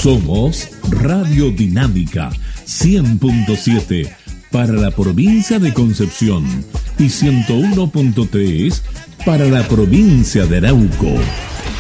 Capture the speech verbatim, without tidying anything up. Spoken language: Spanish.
Somos Radio Dinámica cien punto siete para la provincia de Concepción y ciento uno punto tres para la provincia de Arauco.